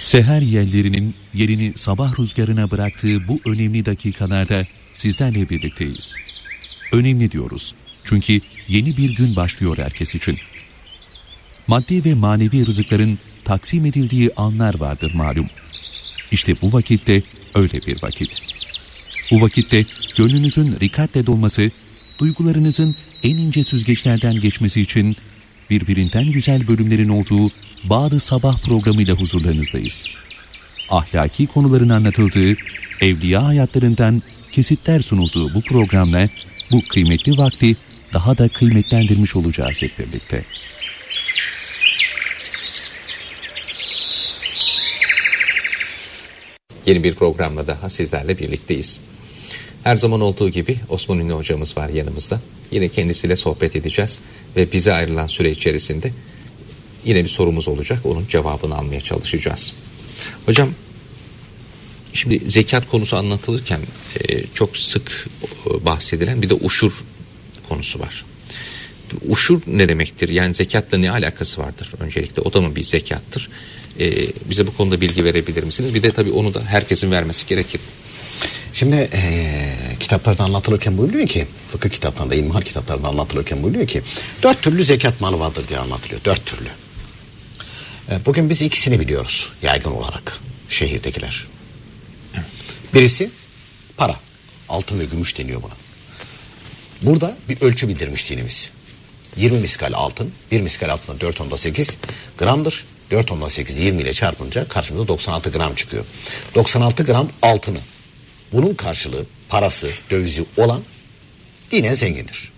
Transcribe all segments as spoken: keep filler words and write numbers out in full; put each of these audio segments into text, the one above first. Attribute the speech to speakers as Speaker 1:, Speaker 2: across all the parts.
Speaker 1: Seher yellerinin yerini sabah rüzgarına bıraktığı bu önemli dakikalarda sizlerle birlikteyiz. Önemli diyoruz çünkü yeni bir gün başlıyor herkes için. Maddi ve manevi rızıkların taksim edildiği anlar vardır malum. İşte bu vakitte öyle bir vakit. Bu vakitte gönlünüzün rikatle dolması, duygularınızın en ince süzgeçlerden geçmesi için birbirinden güzel bölümlerin olduğu Bağ-ı Sabah programıyla huzurlarınızdayız. Ahlaki konuların anlatıldığı, evliya hayatlarından kesitler sunulduğu bu programla bu kıymetli vakti daha da kıymetlendirmiş olacağız hep birlikte.
Speaker 2: Yeni bir programla daha sizlerle birlikteyiz. Her zaman olduğu gibi Osman Ünlü hocamız var yanımızda. Yine kendisiyle sohbet edeceğiz ve bize ayrılan süre içerisinde yine bir sorumuz olacak. Onun cevabını almaya çalışacağız. Hocam, şimdi zekat konusu anlatılırken e, çok sık bahsedilen bir de uşur konusu var. Uşur ne demektir? Yani zekatla ne alakası vardır? Öncelikle o da mı bir zekattır? E, bize bu konuda bilgi verebilir misiniz? Bir de tabii onu da herkesin vermesi gerekir.
Speaker 3: Şimdi e, kitaplarda anlatılırken buyuruyor ki, fıkıh kitaplarında, ilmihal kitaplarında anlatılırken buyuruyor ki dört türlü zekat malı vardır diye anlatılıyor. Dört türlü. E, bugün biz ikisini biliyoruz yaygın olarak şehirdekiler. Birisi para. Altın ve gümüş deniyor buna. Burada bir ölçü bildirmiş dinimiz. yirmi miskal altın, bir miskal altında dört onda sekiz gramdır. dört onda sekiz yirmi ile çarpınca karşımıza doksan altı gram çıkıyor. doksan altı gram altını, bunun karşılığı parası, dövizi olan dinen zengindir.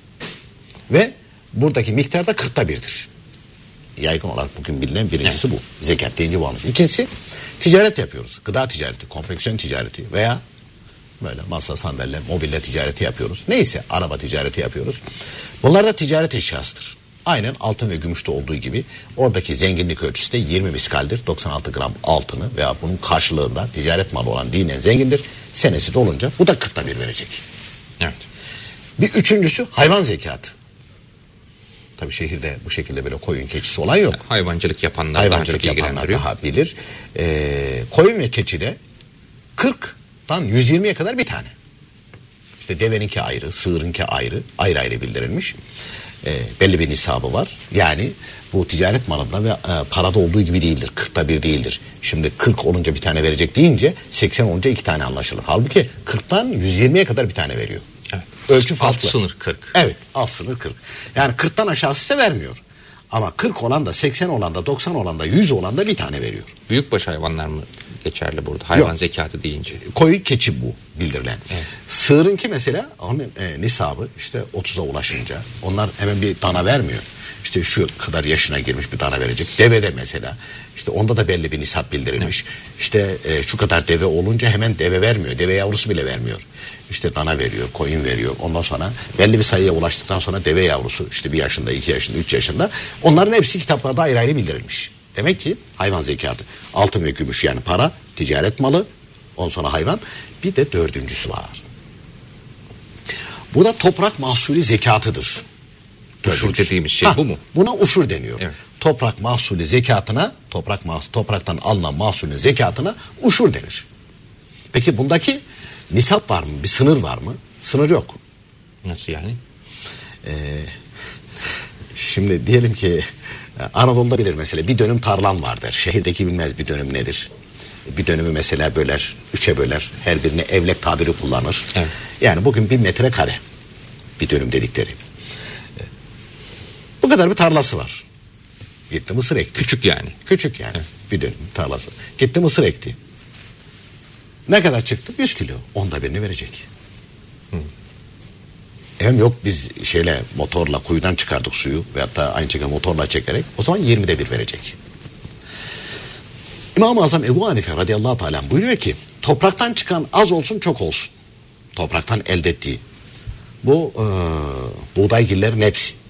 Speaker 3: Ve buradaki miktar da kırkta birdir. Yaygın olarak bugün bilinen birincisi bu. Zekat deyince bu anlaşılıyor. İkincisi, ticaret yapıyoruz. Gıda ticareti, konfeksiyon ticareti veya böyle masa, sandalye, mobilya ticareti yapıyoruz. Neyse, araba ticareti yapıyoruz. Bunlar da ticaret eşyasıdır. Aynen altın ve gümüşte olduğu gibi oradaki zenginlik ölçüsü de yirmi miskaldir. doksan altı gram altını veya bunun karşılığında ticaret malı olan dinen zengindir. Senesi dolunca bu da kırkta bir verecek.
Speaker 2: Evet.
Speaker 3: Bir üçüncüsü hayvan zekatı. Tabii şehirde bu şekilde böyle koyun keçisi olan yok.
Speaker 2: Hayvancılık yapanlar
Speaker 3: Hayvancılık
Speaker 2: daha çok
Speaker 3: yapanlar daha bilir. Ee, koyun ve keçide kırktan yüz yirmiye kadar bir tane. İşte deveninki ayrı, sığırınki ayrı, ayrı ayrı bildirilmiş. E, belli bir nisabı var. Yani bu ticaret malında ve e, parada olduğu gibi değildir. kırkta bir değildir. Şimdi kırk olunca bir tane verecek deyince seksen olunca iki tane anlaşılır. Halbuki kırktan yüz yirmiye kadar bir tane veriyor.
Speaker 2: Evet.
Speaker 3: Ölçü farklı.
Speaker 2: Alt sınır kırk.
Speaker 3: Evet, alt sınır kırk. Yani kırktan aşağısı ise vermiyor. Ama kırk olan da, seksen olan da, doksan olan da, yüz olan da bir tane veriyor.
Speaker 2: Büyükbaş hayvanlar mı geçerli burada? Hayvan
Speaker 3: Yok.
Speaker 2: Zekatı deyince.
Speaker 3: Koyun keçi bu bildirilen.
Speaker 2: Evet.
Speaker 3: Sığırınki mesela onun e, nisabı işte otuza ulaşınca onlar hemen bir dana vermiyor. İşte şu kadar yaşına girmiş bir dana verecek. Devede mesela işte onda da belli bir nisap bildirilmiş. Evet. İşte e, şu kadar deve olunca hemen deve vermiyor. Deve yavrusu bile vermiyor. İşte dana veriyor, koyun veriyor. Ondan sonra belli bir sayıya ulaştıktan sonra deve yavrusu işte bir yaşında, iki yaşında, üç yaşında. Onların hepsi kitaplarda ayrı ayrı bildirilmiş. Demek ki hayvan zekatı. Altın ve gümüş yani para, ticaret malı, ondan sonra hayvan. Bir de dördüncüsü var. Bu da toprak mahsulü zekatıdır.
Speaker 2: Uşur dediğimiz şey ha, bu mu?
Speaker 3: Buna uşur deniyor.
Speaker 2: Evet.
Speaker 3: Toprak mahsulü zekatına, toprak mahsul, topraktan alınan mahsulün zekatına uşur denir. Peki bundaki nisap var mı? Bir sınır var mı? Sınır yok.
Speaker 2: Nasıl yani?
Speaker 3: Ee, şimdi diyelim ki Anadolu'da bilir mesela bir dönüm tarlam vardır. Şehirdeki bilmez bir dönüm nedir. Bir dönümü mesela böler, üçe böler. Her birine evlek tabiri kullanır.
Speaker 2: Evet.
Speaker 3: Yani bugün bir metrekare bir dönüm dedikleri. Bu kadar bir tarlası var. Gitti mısır ekti.
Speaker 2: Küçük yani.
Speaker 3: Küçük yani.
Speaker 2: Evet.
Speaker 3: Bir dönüm tarlası. Gitti mısır ekti. Ne kadar çıktı? yüz kilo. Onda birini verecek. Hı. Hem yok biz şeyle motorla kuyudan çıkardık suyu veyahut da aynı şekilde motorla çekerek o zaman yirmide bir verecek. İmam-ı Azam Ebu Hanife radıyallahu teala buyuruyor ki topraktan çıkan az olsun çok olsun. Topraktan elde ettiği. Bu e, buğdaygillerin hepsi.